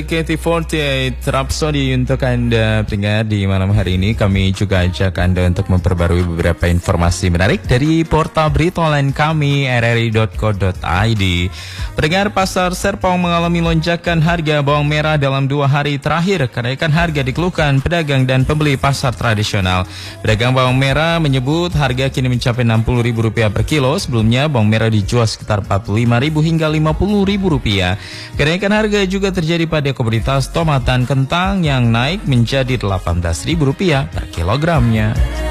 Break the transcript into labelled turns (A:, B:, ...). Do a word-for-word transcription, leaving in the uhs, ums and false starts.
A: K T empat delapan Rhapsody untuk Anda pendengar di malam hari ini. Kami juga ajak Anda untuk memperbarui beberapa informasi menarik dari portal berita online kami r r i dot co dot i d. Pendengar, pasar Serpong mengalami lonjakan harga bawang merah dalam dua hari terakhir. Kenaikan harga dikeluhkan pedagang dan pembeli pasar tradisional. Pedagang bawang merah menyebut harga kini mencapai enam puluh ribu rupiah per kilo. Sebelumnya bawang merah dijual sekitar empat puluh lima ribu hingga lima puluh ribu rupiah. Kenaikan harga juga terjadi pada komoditas tomat dan kentang yang naik menjadi delapan belas ribu rupiah per kilogramnya.